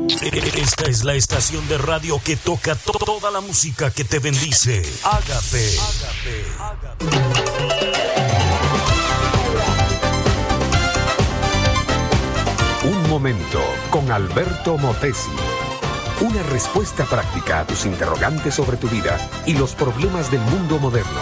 Esta es la estación de radio que toca toda la música que te bendice. Ágape. Un momento con Alberto Motesi. Una respuesta práctica a tus interrogantes sobre tu vida y los problemas del mundo moderno.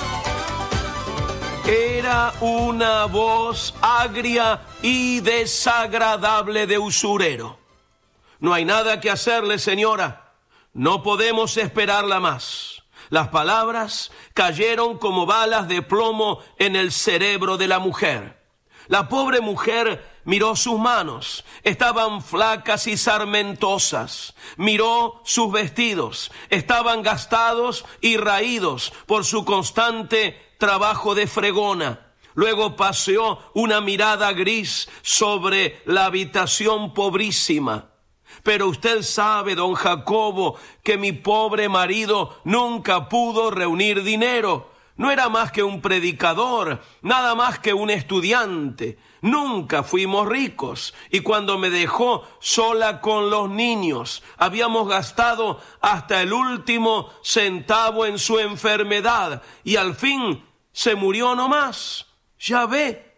Era una voz agria y desagradable de usurero. No hay nada que hacerle, señora. No podemos esperarla más. Las palabras cayeron como balas de plomo en el cerebro de la mujer. La pobre mujer miró sus manos, estaban flacas y sarmentosas. Miró sus vestidos, estaban gastados y raídos por su constante trabajo de fregona. Luego paseó una mirada gris sobre la habitación pobrísima. Pero usted sabe, don Jacobo, que mi pobre marido nunca pudo reunir dinero. No era más que un predicador, nada más que un estudiante. Nunca fuimos ricos, y cuando me dejó sola con los niños, habíamos gastado hasta el último centavo en su enfermedad, y al fin se murió nomás. Ya ve,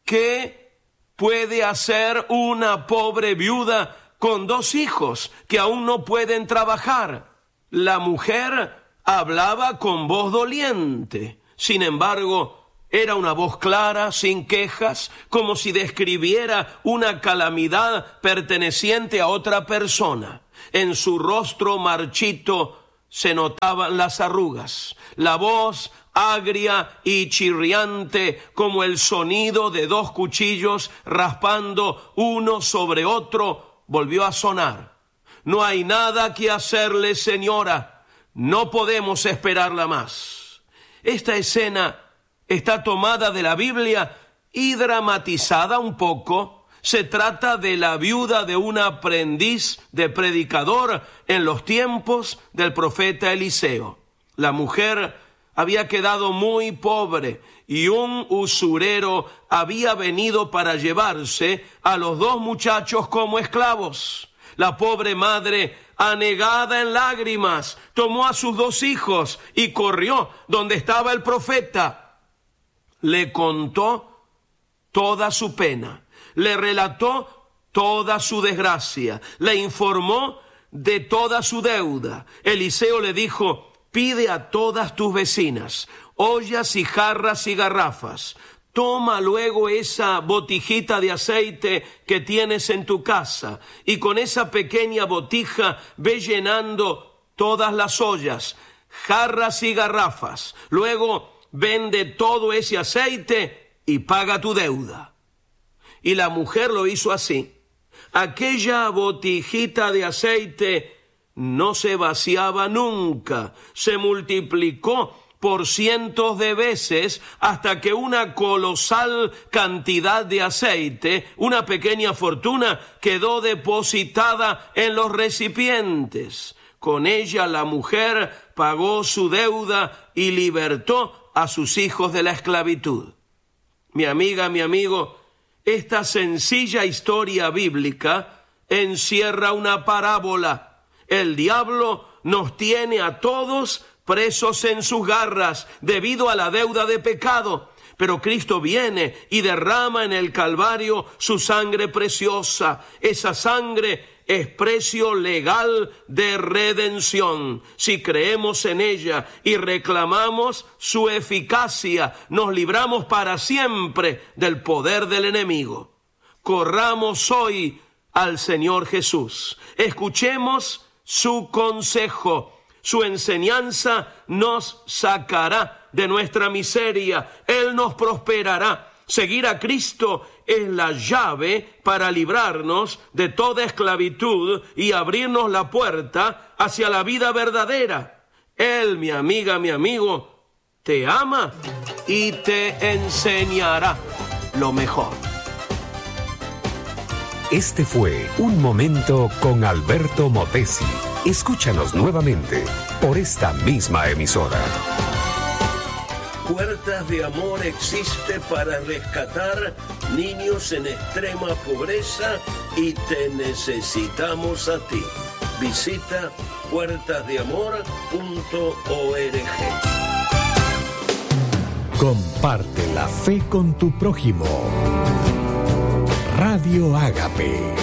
¿qué puede hacer una pobre viuda con 2 hijos que aún no pueden trabajar? La mujer hablaba con voz doliente. Sin embargo, era una voz clara, sin quejas, como si describiera una calamidad perteneciente a otra persona. En su rostro marchito se notaban las arrugas. La voz agria y chirriante como el sonido de 2 cuchillos raspando uno sobre otro volvió a sonar. No hay nada que hacerle, señora. No podemos esperarla más. Esta escena está tomada de la Biblia y dramatizada un poco. Se trata de la viuda de un aprendiz de predicador en los tiempos del profeta Eliseo. La mujer había quedado muy pobre y un usurero había venido para llevarse a los 2 muchachos como esclavos. La pobre madre, anegada en lágrimas, tomó a sus 2 hijos y corrió donde estaba el profeta. Le contó toda su pena, le relató toda su desgracia, le informó de toda su deuda. Eliseo le dijo: pide a todas tus vecinas ollas y jarras y garrafas. Toma luego esa botijita de aceite que tienes en tu casa y con esa pequeña botija ve llenando todas las ollas, jarras y garrafas. Luego vende todo ese aceite y paga tu deuda. Y la mujer lo hizo así. Aquella botijita de aceite no se vaciaba nunca, se multiplicó por cientos de veces hasta que una colosal cantidad de aceite, una pequeña fortuna, quedó depositada en los recipientes. Con ella la mujer pagó su deuda y libertó a sus hijos de la esclavitud. Mi amiga, mi amigo, esta sencilla historia bíblica encierra una parábola. El diablo nos tiene a todos presos en sus garras debido a la deuda de pecado. Pero Cristo viene y derrama en el Calvario su sangre preciosa. Esa sangre es precio legal de redención. Si creemos en ella y reclamamos su eficacia, nos libramos para siempre del poder del enemigo. Corramos hoy al Señor Jesús. Escuchemos su consejo. Su enseñanza nos sacará de nuestra miseria. Él nos prosperará. Seguir a Cristo es la llave para librarnos de toda esclavitud y abrirnos la puerta hacia la vida verdadera. Él, mi amiga, mi amigo, te ama y te enseñará lo mejor. Este fue Un Momento con Alberto Motesi. Escúchanos nuevamente por esta misma emisora. Puertas de Amor existe para rescatar niños en extrema pobreza y te necesitamos a ti. Visita puertasdeamor.org. Comparte la fe con tu prójimo. Radio Ágape.